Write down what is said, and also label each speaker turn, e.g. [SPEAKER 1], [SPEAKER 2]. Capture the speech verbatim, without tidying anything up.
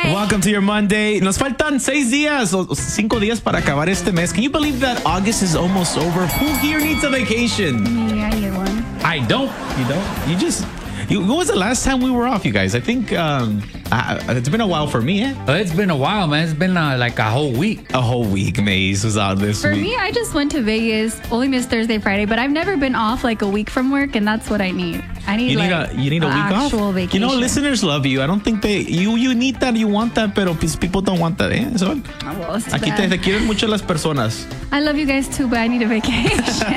[SPEAKER 1] Welcome to your Monday. Nos faltan seis días o cinco días para acabar este mes. Can you believe that August is almost over? Who here needs a vacation?
[SPEAKER 2] Me, I need one.
[SPEAKER 1] I don't. You don't? You just... You, when was the last time we were off, you guys? I think um, uh, it's been a while for me, eh?
[SPEAKER 3] It's been a while, man. It's been uh, like a whole week.
[SPEAKER 1] A whole week, Maze was out this
[SPEAKER 2] For
[SPEAKER 1] week.
[SPEAKER 2] me, I just went to Vegas. Only missed Thursday, Friday, but I've never been off like a week from work, and that's what I need. I need,
[SPEAKER 1] You need
[SPEAKER 2] like
[SPEAKER 1] a you need a
[SPEAKER 2] an
[SPEAKER 1] week off.
[SPEAKER 2] actual vacation.
[SPEAKER 1] You know, listeners love you. I don't think they you you need that. You want that, pero pues, people don't want that. Eh? So,
[SPEAKER 2] Oh, well, it's
[SPEAKER 1] aquí te,
[SPEAKER 2] bad.
[SPEAKER 1] te quieren mucho las personas.
[SPEAKER 2] I love you guys too, but I need a vacation.